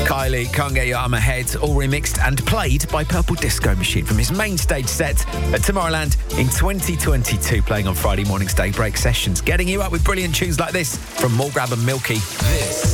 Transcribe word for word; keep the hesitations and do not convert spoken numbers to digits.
Kylie, Can't Get You Out of My Head, all remixed and played by Purple Disco Machine from his main stage set at Tomorrowland in twenty twenty-two, playing on Friday morning's Daybreak sessions, getting you up with brilliant tunes like this from Morgrab and Milky. This